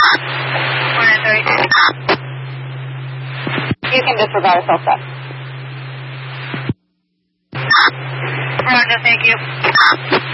You can disregard yourself, set. Roger, thank you.